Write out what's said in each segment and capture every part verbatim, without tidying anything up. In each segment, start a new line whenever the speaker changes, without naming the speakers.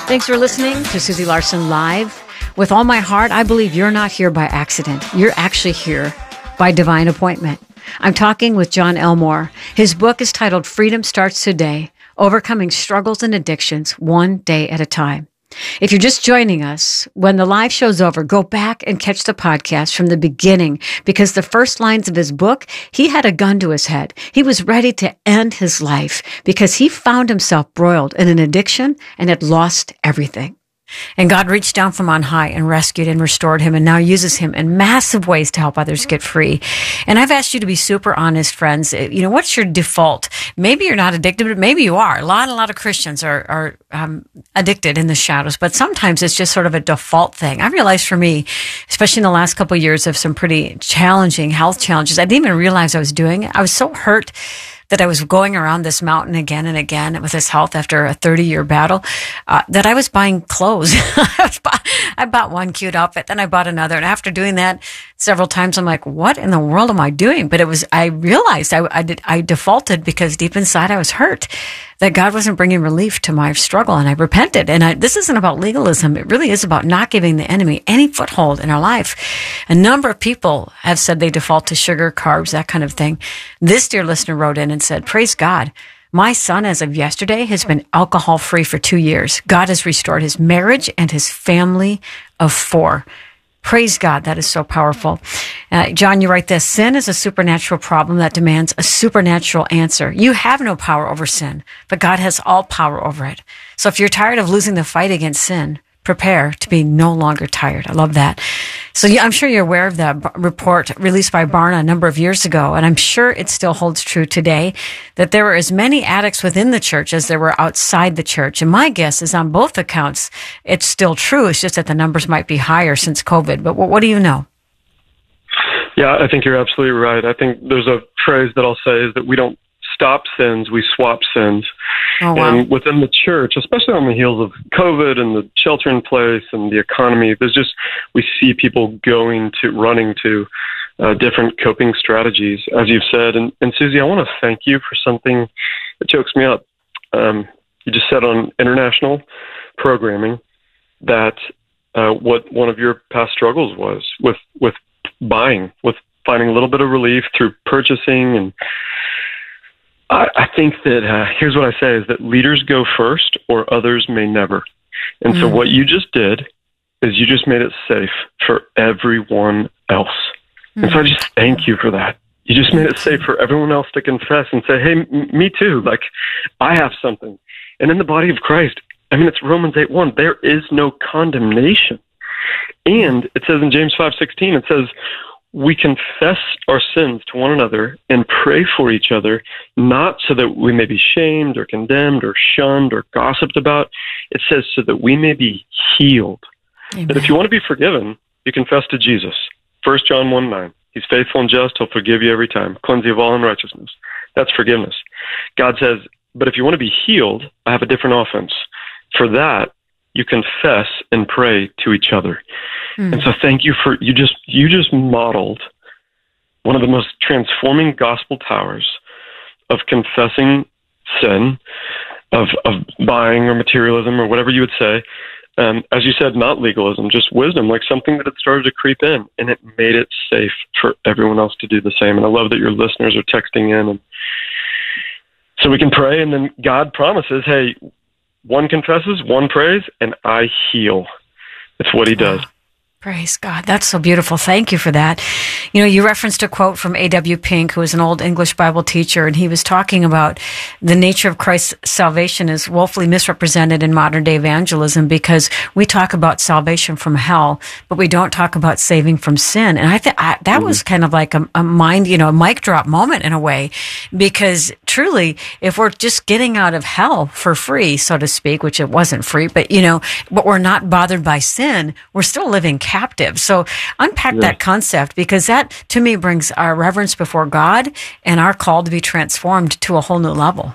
Thanks for listening to Susie Larson Live. With all my heart, I believe you're not here by accident. You're actually here by divine appointment. I'm talking with John Elmore. His book is titled Freedom Starts Today, Overcoming Struggles and Addictions One Day at a Time. If you're just joining us, when the live show's over, go back and catch the podcast from the beginning, because the first lines of his book, he had a gun to his head. He was ready to end his life because he found himself broiled in an addiction and had lost everything. And God reached down from on high and rescued and restored him and now uses him in massive ways to help others get free. And I've asked you to be super honest, friends. You know, what's your default? Maybe you're not addicted, but maybe you are. A lot, a lot of Christians are, are um, addicted in the shadows, but sometimes it's just sort of a default thing. I realized for me, especially in the last couple of years of some pretty challenging health challenges, I didn't even realize I was doing it. I was so hurt that I was going around this mountain again and again with this health after a thirty-year battle, uh, that I was buying clothes. I, was buy- I bought one cute outfit, then I bought another. And after doing that several times, I'm like, what in the world am I doing? But it was, I realized I, I did, I defaulted because deep inside I was hurt that God wasn't bringing relief to my struggle. And I repented. And I, this isn't about legalism. It really is about not giving the enemy any foothold in our life. A number of people have said they default to sugar, carbs, that kind of thing. This dear listener wrote in and said, praise God. My son, as of yesterday, has been alcohol-free for two years. God has restored his marriage and his family of four. Praise God. That is so powerful. Uh, John, you write this, sin is a supernatural problem that demands a supernatural answer. You have no power over sin, but God has all power over it. So if you're tired of losing the fight against sin, prepare to be no longer tired. I love that. So yeah, I'm sure you're aware of the b- report released by Barna a number of years ago, and I'm sure it still holds true today, that there were as many addicts within the church as there were outside the church. And my guess is on both accounts, it's still true. It's just that the numbers might be higher since COVID. But what, what do you know?
Yeah, I think you're absolutely right. I think there's a phrase that I'll say is that we don't stop sins, we swap sins.
Oh, wow.
And within the church, especially on the heels of COVID and the shelter in place and the economy, there's just, we see people going to, running to uh, different coping strategies, as you've said. And, and Susie, I want to thank you for something that chokes me up. Um, you just said on international programming that uh, what one of your past struggles was with, with buying, with finding a little bit of relief through purchasing. And I, I think that, uh, here's what I say, is that leaders go first or others may never. And mm. so what you just did is you just made it safe for everyone else. Mm. And so I just thank you for that. You just made it safe for everyone else to confess and say, hey, m- me too. Like, I have something. And in the body of Christ, I mean, it's Romans eight one. There is no condemnation. And it says in James five sixteen, it says, we confess our sins to one another and pray for each other, not so that we may be shamed or condemned or shunned or gossiped about. It says so that we may be healed. Amen. That if you want to be forgiven, you confess to Jesus. First John one nine. He's faithful and just. He'll forgive you every time. Cleanse you of all unrighteousness. That's forgiveness. God says, but if you want to be healed, I have a different offense. For that, you confess and pray to each other. Mm. And so thank you for, you just, you just modeled one of the most transforming gospel towers of confessing sin, of, of buying or materialism or whatever you would say. Um, as you said, not legalism, just wisdom, like something that had started to creep in, and it made it safe for everyone else to do the same. And I love that your listeners are texting in, and so we can pray, and then God promises, hey, one confesses, one prays, and I heal. It's what he does.
Praise God. That's so beautiful. Thank you for that. You know, you referenced a quote from A W Pink, who was an old English Bible teacher, and he was talking about the nature of Christ's salvation is woefully misrepresented in modern day evangelism because we talk about salvation from hell, but we don't talk about saving from sin. And I think that mm-hmm. was kind of like a, a mind, you know, a mic drop moment in a way, because truly, if we're just getting out of hell for free, so to speak, which it wasn't free, but you know, but we're not bothered by sin, we're still living captive. So unpack yeah. that concept, because that to me brings our reverence before God and our call to be transformed to a whole new level.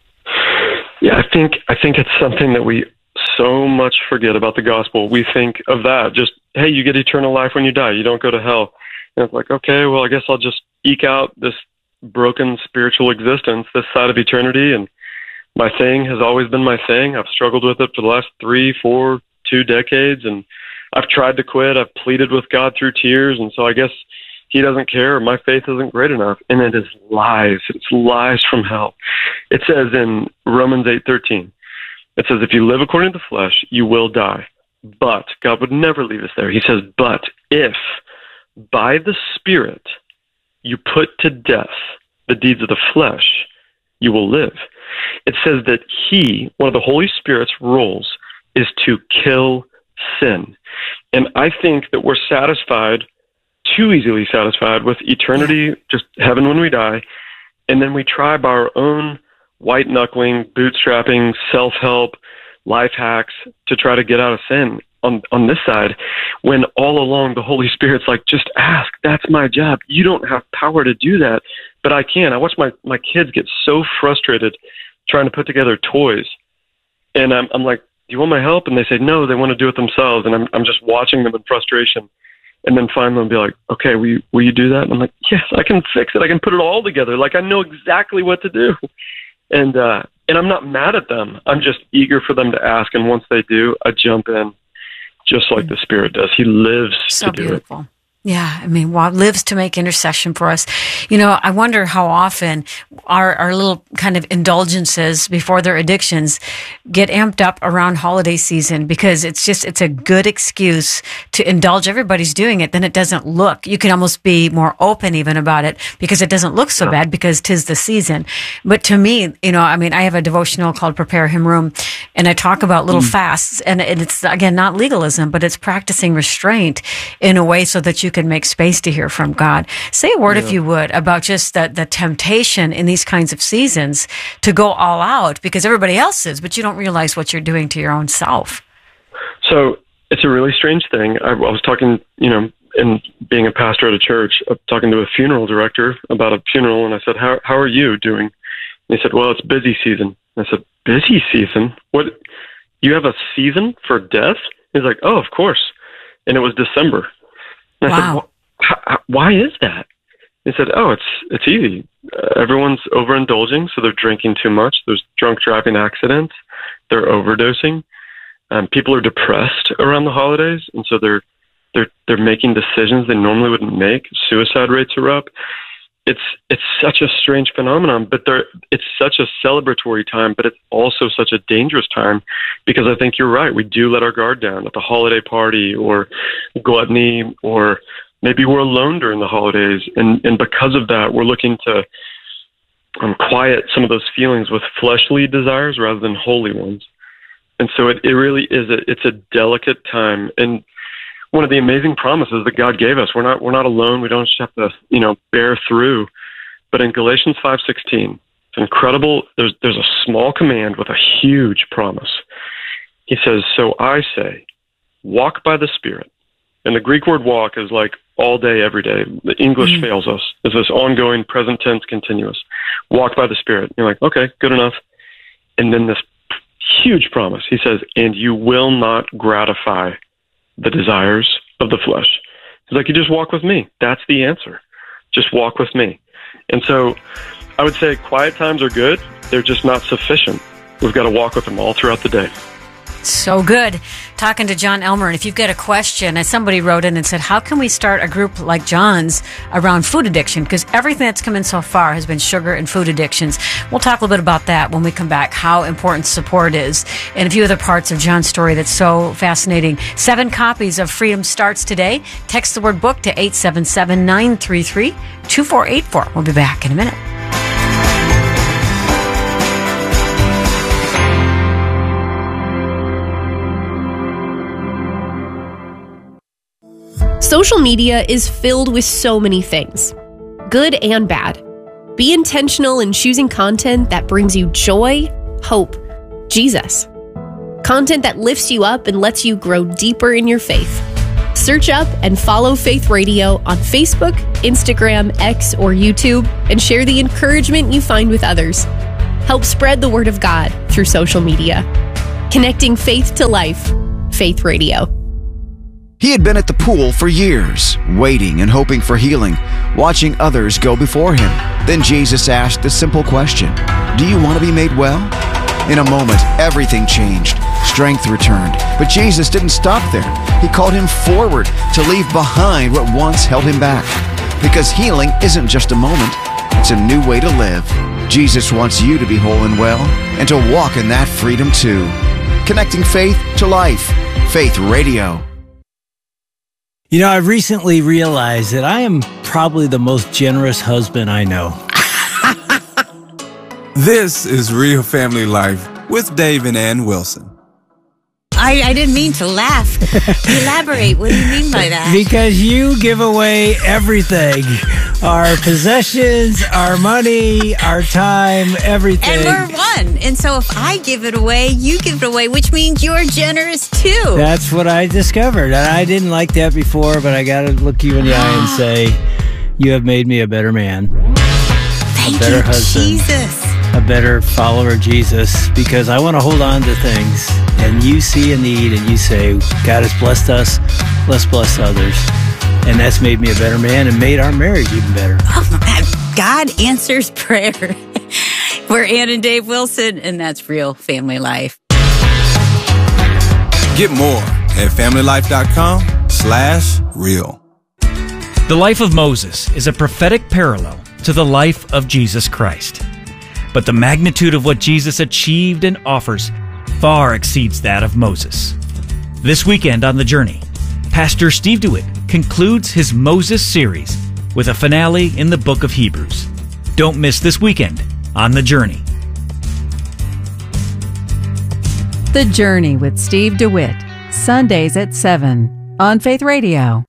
Yeah, I think I think it's something that we so much forget about the gospel. We think of that, just, hey, you get eternal life when you die. You don't go to hell. And it's like, okay, well, I guess I'll just eke out this broken spiritual existence this side of eternity, and my thing has always been my thing. I've struggled with it for the last three, four, two decades, and I've tried to quit. I've pleaded with God through tears, and so I guess he doesn't care. My faith isn't great enough. And it is lies. It's lies from hell. It says in Romans eight thirteen, it says, if you live according to the flesh, you will die. But God would never leave us there. He says, but if by the Spirit you put to death the deeds of the flesh, you will live. It says that he, one of the Holy Spirit's roles, is to kill sin. And I think that we're satisfied, too easily satisfied, with eternity, just heaven when we die, and then we try by our own white-knuckling, bootstrapping, self-help, life hacks to try to get out of sin on, on this side, when all along the Holy Spirit's like, just ask. That's my job. You don't have power to do that, but I can. I watch my, my kids get so frustrated trying to put together toys, and I'm, I'm like, do you want my help? And they say, no, they want to do it themselves, and I'm, I'm just watching them in frustration. And then finally I'll be like, okay, will you, will you do that? And I'm like, yes, I can fix it. I can put it all together. Like, I know exactly what to do. And, uh, and I'm not mad at them. I'm just eager for them to ask. And once they do, I jump in just like the Spirit does. He lives
so
to do
beautiful.
it.
Yeah, I mean, wow, lives to make intercession for us. You know, I wonder how often our, our little kind of indulgences before their addictions get amped up around holiday season, because it's just, it's a good excuse to indulge. Everybody's doing it. Then it doesn't look, you can almost be more open even about it because it doesn't look so yeah. bad because 'tis the season. But to me, you know, I mean, I have a devotional called Prepare Him Room, and I talk about little mm. fasts, and it's, again, not legalism, but it's practicing restraint in a way so that you can make space to hear from God. Say a word, yeah. if you would, about just the, the temptation in these kinds of seasons to go all out because everybody else is, but you don't realize what you're doing to your own self.
So it's a really strange thing. I, I was talking, you know, in being a pastor at a church, uh, talking to a funeral director about a funeral, and I said, how, how are you doing? And he said, well, it's busy season. And I said, busy season? What? You have a season for death? He's like, oh, of course. And it was December. And I
wow.
said, well, why is that? He said, oh, it's it's easy. Uh, everyone's overindulging, so they're drinking too much. There's drunk driving accidents. They're overdosing. Um, people are depressed around the holidays, and so they're they're they're making decisions they normally wouldn't make. Suicide rates are up. It's it's such a strange phenomenon, but there it's such a celebratory time, but it's also such a dangerous time, because I think you're right. We do let our guard down at the holiday party or gluttony, or maybe we're alone during the holidays, and, and because of that, we're looking to um, quiet some of those feelings with fleshly desires rather than holy ones. And so it, it really is a it's a delicate time. And one of the amazing promises that God gave us, we're not we're not alone. We don't just have to, you know, bear through. But in Galatians five sixteen, it's incredible. There's there's a small command with a huge promise. He says, "So I say, walk by the Spirit." And the Greek word "walk" is like all day, every day. The English mm-hmm. fails us. It's this ongoing present tense, continuous. Walk by the Spirit. You're like, okay, good enough. And then this huge promise. He says, "And you will not gratify the desires of the flesh." He's like, you just walk with me. That's the answer. Just walk with me. And so I would say quiet times are good. They're just not sufficient. We've got to walk with them all throughout the day.
So good. Talking to John Elmer. And if you've got a question, and somebody wrote in and said, how can we start a group like John's around food addiction? Because everything that's come in so far has been sugar and food addictions. We'll talk a little bit about that when we come back, how important support is, and a few other parts of John's story that's so fascinating. Seven copies of Freedom starts today. Text the word book to eight seven seven, nine three three, two four eight four. We'll be back in a minute.
Social media is filled with so many things, good and bad. Be intentional in choosing content that brings you joy, hope, Jesus. Content that lifts you up and lets you grow deeper in your faith. Search up and follow Faith Radio on Facebook, Instagram, X, or YouTube, and share the encouragement you find with others. Help spread the word of God through social media. Connecting faith to life. Faith Radio.
He had been at the pool for years, waiting and hoping for healing, watching others go before him. Then Jesus asked the simple question, "Do you want to be made well?" In a moment, everything changed. Strength returned. But Jesus didn't stop there. He called him forward to leave behind what once held him back. Because healing isn't just a moment, it's a new way to live. Jesus wants you to be whole and well, and to walk in that freedom too. Connecting faith to life. Faith Radio.
You know, I've recently realized that I am probably the most generous husband I know.
This is Real Family Life with Dave and Ann Wilson.
I, I didn't mean to laugh. Elaborate. What do you mean by that?
Because you give away everything. Our possessions, our money, our time, everything.
And we're one. And so if I give it away, you give it away, which means you're generous too.
That's what I discovered. And I didn't like that before, but I got to look you in the eye and say, you have made me a better man.
Thank
a better
you,
husband.
Jesus.
A better follower of Jesus, because I want to hold on to things, and you see a need and you say, God has blessed us, let's bless others. And that's made me a better man and made our marriage even better.
Oh, God answers prayer. We're Ann and Dave Wilson, and that's Real Family Life.
Get more at familylife.com slash real.
The life of Moses is a prophetic parallel to the life of Jesus Christ. But the magnitude of what Jesus achieved and offers far exceeds that of Moses. This weekend on The Journey, Pastor Steve DeWitt concludes his Moses series with a finale in the book of Hebrews. Don't miss this weekend on The Journey.
The Journey with Steve DeWitt, Sundays at seven on Faith Radio.